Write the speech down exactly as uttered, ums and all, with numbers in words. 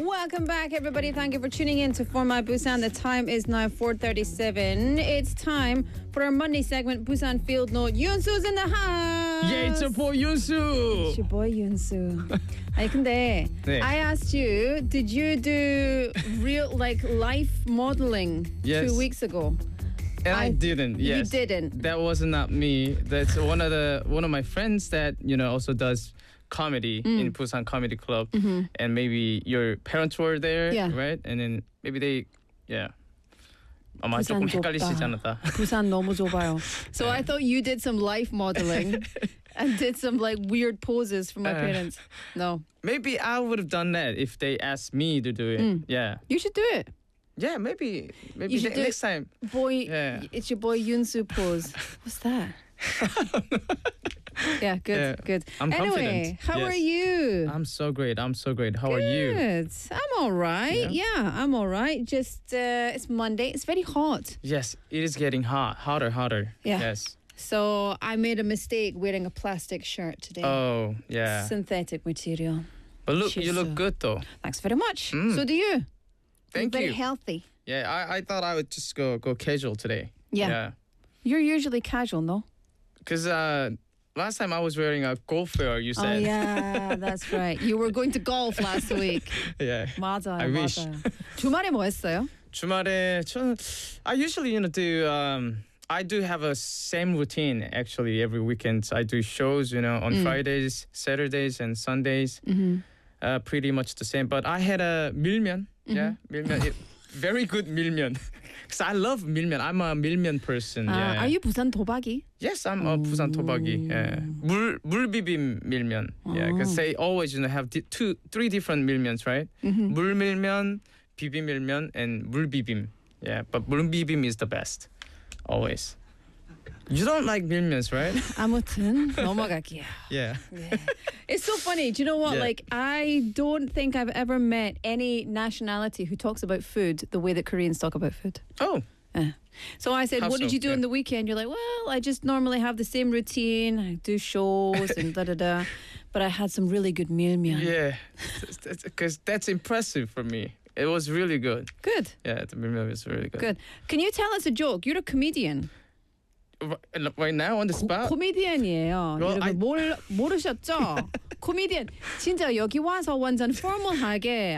Welcome back, everybody. Thank you for tuning in to For My Busan. The time is now four thirty-seven. It's time for our Monday segment, Busan Field Note. Yoonsu's in the house. Yeah, it's your boy Yoonsu. It's your boy Yoonsu. 아니 근데 네. I asked you, did you do real like life modeling Yes. two weeks ago? And I, I- didn't. you Yes, didn't. That was not me. That's one of the one of my friends that you know also does comedy Mm. in Busan Comedy Club, and maybe your parents were there, Mm-hmm. Yeah. right? And then maybe they, yeah. 아마 부산 조금 좁다. 헷갈리시지 않았다. 부산 너무 좁아요. So I thought you did some life modeling and did some like weird poses for my Uh. parents. No, Maybe I would have done that if they asked me to do it. Mm. Yeah, you should do it. yeah. Maybe, maybe You should ne- do it. next time. Boy, Yeah. it's your boy Yoonsu pose. What's that? yeah, good, Yeah, good. I'm anyway, confident. how Yes. are you? I'm so great. I'm so great. How are you? Good. I'm all right. Yeah? Yeah, I'm all right. Just uh, it's Monday. It's very hot. Yes, it is getting hot, hotter, hotter. Yeah. Yes. So I made a mistake wearing a plastic shirt today. Oh, yeah. Synthetic material. But look, you She's, look uh, good though. Thanks very much. Mm. So do you. Thank You're very you. healthy. Yeah, I, I thought I would just go go casual today. Yeah. Yeah. You're usually casual, no? Because uh, last time I was wearing a golf wear, you Oh said. yeah, that's right. You were going to golf last week. yeah. 맞아요, I wish. 맞아요. 주말에 뭐 했어요? 주말에 저는 I usually you know do um I do have a same routine actually every weekend. I do shows you know on Mm. Fridays, Saturdays, and Sundays. Mm-hmm. Uh, pretty much the same. But I had a 밀면. Yeah, 밀면. It, very good 밀면. Because I love 밀면. I'm a 밀면 person. Uh, yeah. Are you 부산 도박이? Yes, I'm a 부산 토박이. Yeah. 물 물비빔 밀면. Yeah, because they always you know have di- two, three different 밀면s, right? Mm-hmm. 물밀면, 비빔밀면, and 물비빔. Yeah, but 물비빔 is the best, always. You don't like 밀면s, right? 아무튼 넘어갈게요. Yeah. Yeah. It's so funny. Do you know what? Yeah. Like, I don't think I've ever met any nationality who talks about food the way that Koreans talk about food. Oh, Yeah. So I said, How what did so? you do Yeah. on the weekend? You're like, well, I just normally have the same routine. I do shows and da da da. But I had some really good milmyeon. yeah. Because that's impressive for me. It was really good. Good, Yeah, the 밀면 was really good. good. Can you tell us a joke? You're a comedian. Right right now on the spot. 코미디언이에요. Well, 여러분 I- 몰, 모르셨죠? 코미디언. 진짜 여기 와서 완전 포멀하게